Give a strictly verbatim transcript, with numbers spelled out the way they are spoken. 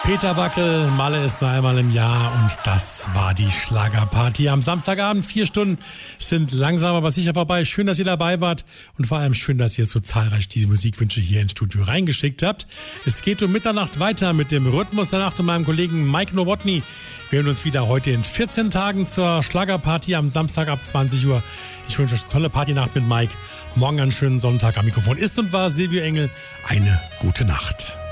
Peter Wackel, Malle ist nur einmal im Jahr und das war die Schlagerparty am Samstagabend. Vier Stunden sind langsam aber sicher vorbei. Schön, dass ihr dabei wart und vor allem schön, dass ihr so zahlreich diese Musikwünsche hier ins Studio reingeschickt habt. Es geht um Mitternacht weiter mit dem Rhythmus der Nacht und meinem Kollegen Mike Nowotny. Wir hören uns wieder heute in vierzehn Tagen zur Schlagerparty am Samstag ab zwanzig Uhr. Ich wünsche euch eine tolle Partynacht mit Mike. Morgen einen schönen Sonntag. Am Mikrofon ist und war Silvio Engel. Eine gute Nacht.